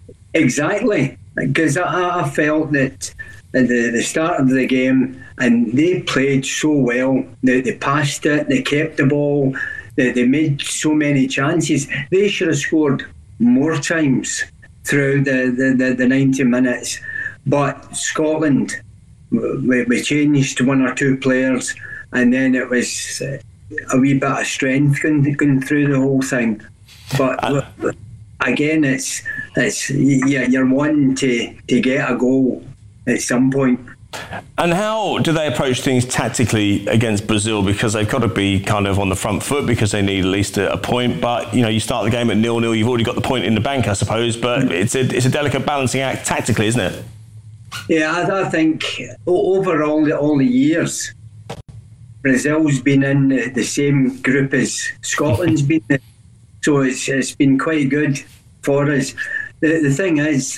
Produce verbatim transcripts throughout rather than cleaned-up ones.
Exactly, because I, I felt that at the, the start of the game, and they played so well. They, they passed it, they kept the ball, they, they made so many chances. They should have scored more times throughout the, the, the, the ninety minutes. But Scotland, we, we changed one or two players, and then it was a wee bit of strength going, going through the whole thing. But uh, again, it's it's yeah, you're wanting to, to get a goal at some point. And how do they approach things tactically against Brazil? Because they've got to be kind of on the front foot because they need at least a, a point. But, you know, you start the game at nil-nil, you've already got the point in the bank, I suppose. But it's a, it's a delicate balancing act tactically, isn't it? Yeah, I, I think overall, all the years, Brazil's been in the, the same group as Scotland's been in. So it's, it's been quite good for us. The, the thing is,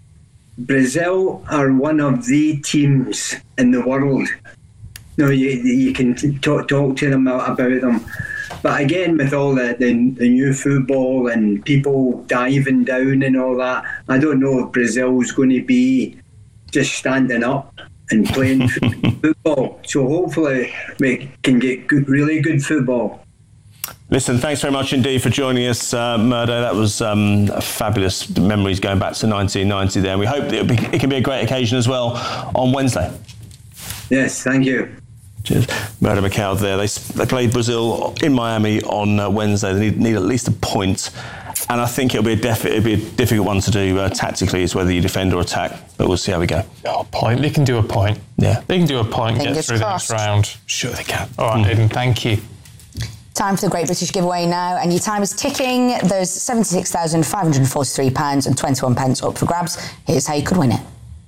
Brazil are one of the teams in the world. You know, you, you can talk, talk to them about them. But again, with all the, the, the new football and people diving down and all that, I don't know if Brazil's going to be just standing up and playing football. So hopefully we can get good, really good football. Listen, thanks very much indeed for joining us, uh, Murdo. That was um, fabulous memories going back to nineteen ninety there. And we hope that be, it can be a great occasion as well on Wednesday. Yes, thank you. Cheers. Murdo McLeod there. They, they played Brazil in Miami on uh, Wednesday. They need, need at least a point. And I think it'll be a, def- it'll be a difficult one to do uh, tactically, is whether you defend or attack. But we'll see how we go. Oh, point. They can do a point. Yeah. They can do a point and get through crossed. the next round. Sure they can. All right, mm. Aidan, thank you. Time for the Great British Giveaway now, and your time is ticking. There's seventy-six thousand five hundred forty-three pounds and twenty-one pence up for grabs. Here's how you could win it.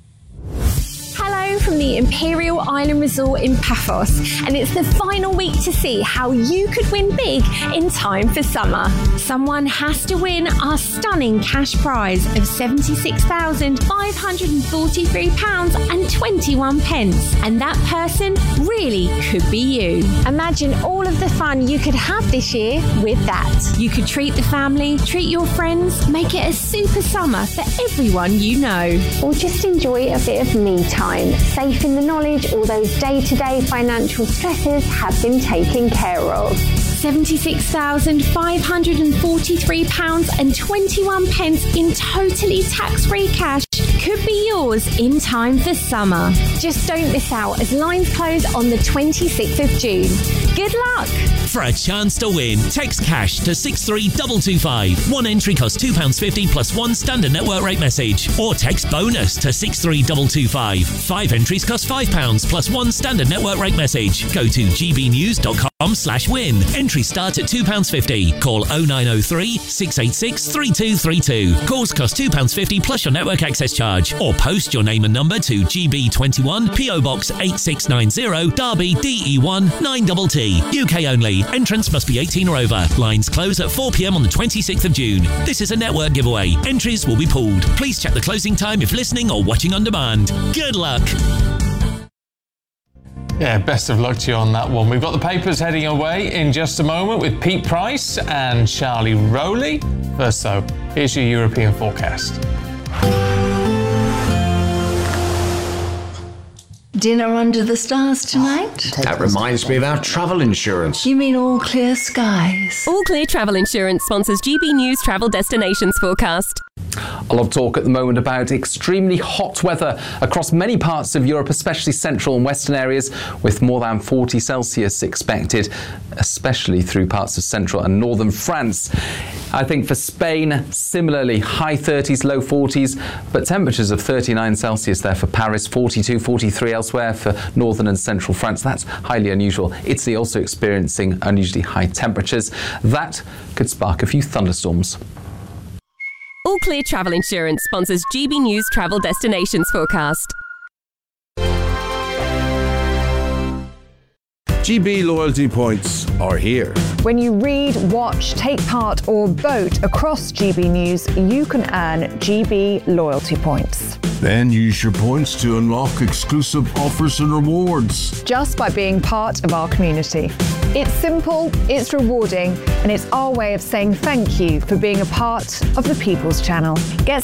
Hello from the Imperial Island Resort in Paphos, and it's the final week to see how you could win big in time for summer. Someone has to win our stunning cash prize of seventy-six thousand five hundred forty-three pounds and twenty-one pence, and that person really could be you. Imagine all of the fun you could have this year with that. You could treat the family, treat your friends, make it a super summer for everyone you know. Or just enjoy a bit of me time, safe in the knowledge all those day-to-day financial stresses have been taken care of. seventy-six thousand five hundred forty-three pounds and twenty-one pence in totally tax-free cash could be yours in time for summer. Just don't miss out as lines close on the twenty-sixth of June. Good luck! For a chance to win, text cash to six three two two five. One entry costs two pounds fifty plus one standard network rate message. Or text bonus to six three two two five. Five entries cost five pounds plus one standard network rate message. Go to g b news dot com slash win. Entries start at two pounds fifty. Call oh nine oh three, six eight six, three two three two. Calls cost two pounds fifty plus your network access charge. Or post your name and number to G B twenty-one, P O Box eight six nine zero, Derby, D E one nine T T. U K only. Entrance must be eighteen or over. Lines close at four p m on the twenty-sixth of June. This is a network giveaway. Entries will be pooled. Please check the closing time if listening or watching on demand. Good luck. Yeah, best of luck to you on that one. We've got the papers heading away in just a moment with Pete Price and Charlie Rowley. First though, here's your European forecast. Dinner under the stars tonight? That reminds me of our travel insurance. You mean All Clear Skies? All Clear Travel Insurance sponsors G B News Travel Destinations forecast. A lot of talk at the moment about extremely hot weather across many parts of Europe, especially central and western areas, with more than forty Celsius expected, especially through parts of central and northern France. I think for Spain, similarly, high thirties, low forties, but temperatures of thirty-nine Celsius there for Paris, forty-two, forty-three elsewhere for northern and central France. That's highly unusual. Italy also experiencing unusually high temperatures. That could spark a few thunderstorms. All Clear Travel Insurance sponsors G B News Travel Destinations forecast. G B loyalty points are here. When you read, watch, take part or vote across G B News, you can earn G B loyalty points. Then use your points to unlock exclusive offers and rewards. Just by being part of our community. It's simple, it's rewarding, and it's our way of saying thank you for being a part of the People's Channel. Get